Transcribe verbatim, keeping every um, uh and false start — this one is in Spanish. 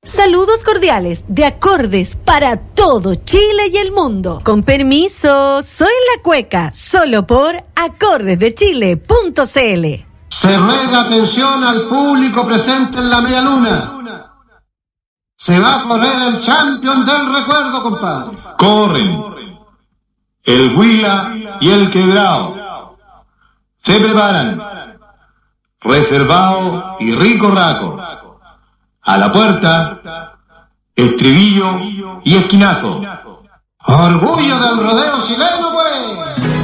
Saludos cordiales de acordes para todo Chile y el mundo. Con permiso, soy la Cueca, solo por acordes de chile punto c l. Se ruega atención al público presente en la media luna. Se va a correr el champion del recuerdo, compadre. Corren el Huila y el Quebrao. Se preparan. Reservado y Rico Raco. A la puerta, estribillo y esquinazo. Orgullo del rodeo chileno, pues.